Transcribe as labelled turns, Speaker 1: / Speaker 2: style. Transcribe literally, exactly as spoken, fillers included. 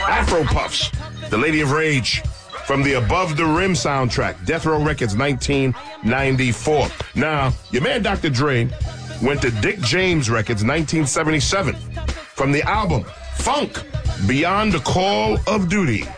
Speaker 1: Afro Puffs, The Lady of Rage, from the Above the Rim soundtrack, Death Row Records, nineteen ninety-four. Now, your man Doctor Dre went to Dick James Records, nineteen seventy-seven, from the album Funk, Beyond the Call of Duty.